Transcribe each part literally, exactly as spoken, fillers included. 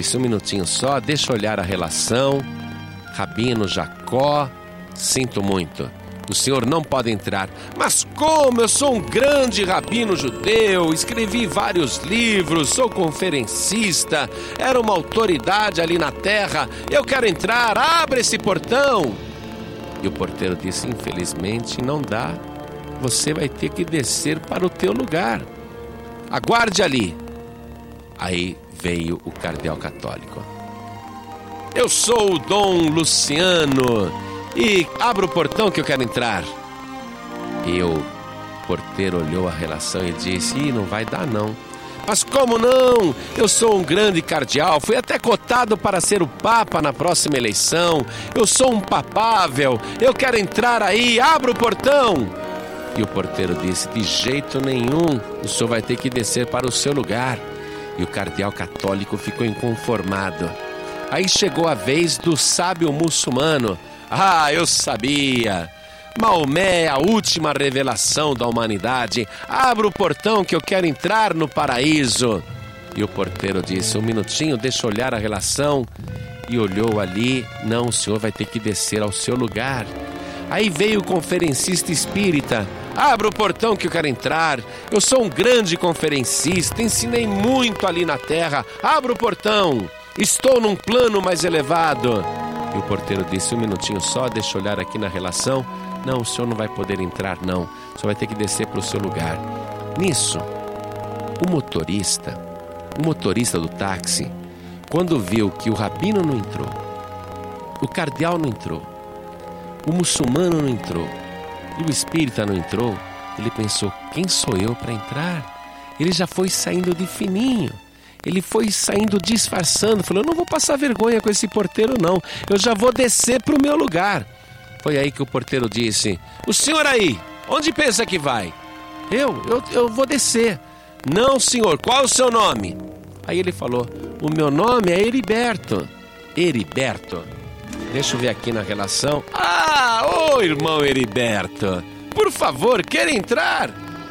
disse: um minutinho só, deixa eu olhar a relação. Rabino Jacó, sinto muito, o senhor não pode entrar. Mas como? Eu sou um grande rabino judeu, escrevi vários livros, sou conferencista, era uma autoridade ali na terra, eu quero entrar, abre esse portão. E o porteiro disse: infelizmente não dá, você vai ter que descer para o teu lugar, aguarde ali. Aí veio o cardeal católico: eu sou o Dom Luciano e abra o portão que eu quero entrar. E o porteiro olhou a relação e disse: Ih, não vai dar não. Mas como não? Eu sou um grande cardeal, fui até cotado para ser o papa na próxima eleição, eu sou um papável, eu quero entrar aí, abra o portão. E o porteiro disse: de jeito nenhum, o senhor vai ter que descer para o seu lugar. E o cardeal católico ficou inconformado. Aí chegou a vez do sábio muçulmano. Ah, eu sabia! Maomé é a última revelação da humanidade. Abra o portão que eu quero entrar no paraíso. E o porteiro disse: um minutinho, deixa eu olhar a relação. E olhou ali: não, o senhor vai ter que descer ao seu lugar. Aí veio o conferencista espírita: abra o portão que eu quero entrar. Eu sou um grande conferencista, ensinei muito ali na terra. Abra o portão, estou num plano mais elevado. E o porteiro disse: um minutinho só, deixa eu olhar aqui na relação. Não, o senhor não vai poder entrar não, o senhor vai ter que descer para o seu lugar. Nisso, o motorista, o motorista do táxi, quando viu que o rabino não entrou, o cardeal não entrou, o muçulmano não entrou e o espírita não entrou, ele pensou: quem sou eu para entrar? Ele já foi saindo de fininho. Ele foi saindo disfarçando, falou: eu não vou passar vergonha com esse porteiro não, eu já vou descer para o meu lugar. Foi aí que o porteiro disse: o senhor aí, onde pensa que vai? Eu, eu, eu vou descer. Não, senhor, qual é o seu nome? Aí ele falou: o meu nome é Heriberto. Heriberto? Deixa eu ver aqui na relação. Ah, ô irmão Heriberto, por favor, quer entrar?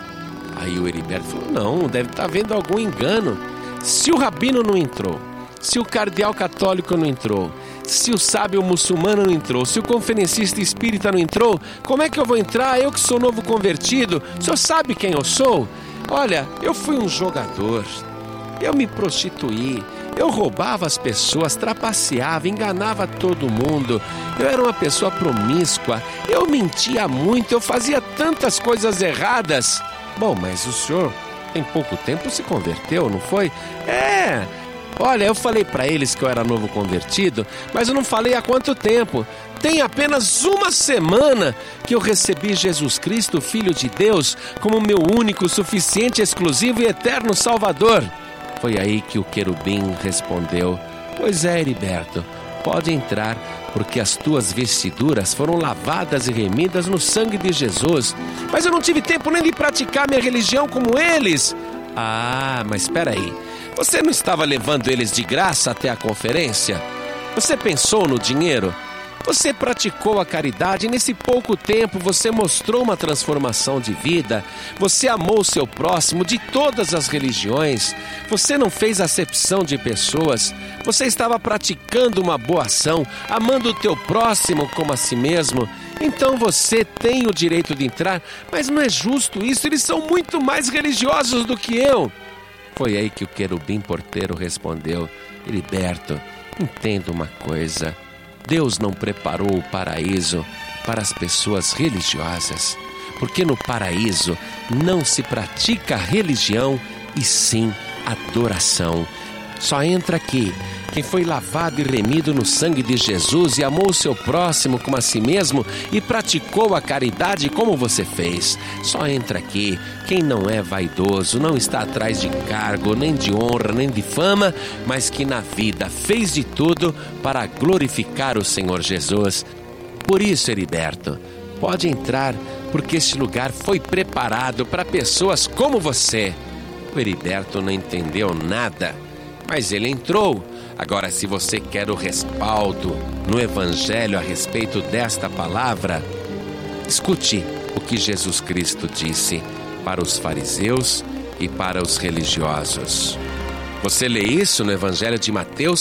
Aí o Heriberto falou: não, deve estar vendo algum engano. Se o rabino não entrou, se o cardeal católico não entrou, se o sábio muçulmano não entrou, se o conferencista espírita não entrou, como é que eu vou entrar? Eu que sou novo convertido, o senhor sabe quem eu sou? Olha, eu fui um jogador, eu me prostituí, eu roubava as pessoas, trapaceava, enganava todo mundo, eu era uma pessoa promíscua, eu mentia muito, eu fazia tantas coisas erradas. Bom, mas o senhor em pouco tempo se converteu, não foi? É... Olha, eu falei para eles que eu era novo convertido, mas eu não falei há quanto tempo. Tem apenas uma semana que eu recebi Jesus Cristo, Filho de Deus, como meu único, suficiente, exclusivo e eterno Salvador. Foi aí que o querubim respondeu: pois é, Heriberto, pode entrar, porque as tuas vestiduras foram lavadas e remidas no sangue de Jesus. Mas eu não tive tempo nem de praticar minha religião como eles. Ah, mas espera aí. Você não estava levando eles de graça até a conferência? Você pensou no dinheiro? Você praticou a caridade e nesse pouco tempo você mostrou uma transformação de vida. Você amou o seu próximo de todas as religiões. Você não fez acepção de pessoas. Você estava praticando uma boa ação, amando o teu próximo como a si mesmo. Então você tem o direito de entrar, mas não é justo isso. Eles são muito mais religiosos do que eu. Foi aí que o querubim porteiro respondeu: Heriberto, entenda uma coisa. Deus não preparou o paraíso para as pessoas religiosas, porque no paraíso não se pratica religião e sim adoração. Só entra aqui quem foi lavado e remido no sangue de Jesus e amou o seu próximo como a si mesmo e praticou a caridade como você fez. Só entra aqui quem não é vaidoso, não está atrás de cargo, nem de honra, nem de fama, mas que na vida fez de tudo para glorificar o Senhor Jesus. Por isso, Heriberto, pode entrar, porque este lugar foi preparado para pessoas como você. O Heriberto não entendeu nada, mas ele entrou. Agora, se você quer o respaldo no Evangelho a respeito desta palavra, escute o que Jesus Cristo disse para os fariseus e para os religiosos. Você lê isso no Evangelho de Mateus,